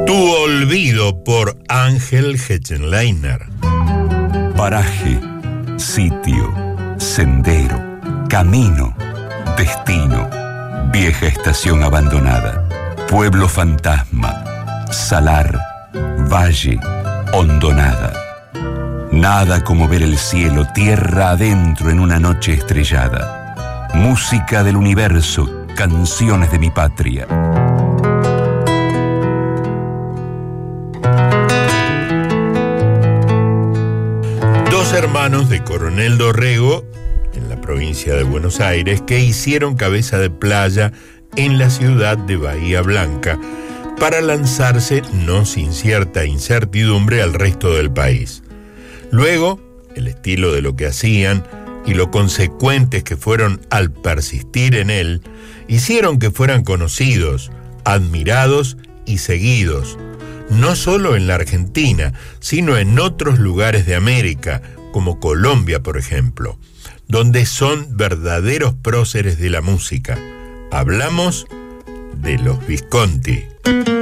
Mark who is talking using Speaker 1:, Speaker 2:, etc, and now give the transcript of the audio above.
Speaker 1: Tu olvido por Ángel Hechenleiner.
Speaker 2: Paraje, sitio, sendero, camino, destino, vieja estación abandonada, pueblo fantasma, salar, valle, hondonada. Nada como ver el cielo tierra adentro en una noche estrellada. Música del universo, canciones de mi patria.
Speaker 1: Dos hermanos de Coronel Dorrego, en la provincia de Buenos Aires, que hicieron cabeza de playa en la ciudad de Bahía Blanca para lanzarse, no sin cierta incertidumbre, al resto del país. Luego, el estilo de lo que hacían y lo consecuentes que fueron al persistir en él, hicieron que fueran conocidos, admirados y seguidos, no solo en la Argentina, sino en otros lugares de América, como Colombia, por ejemplo, donde son verdaderos próceres de la música. Hablamos de los Visconti.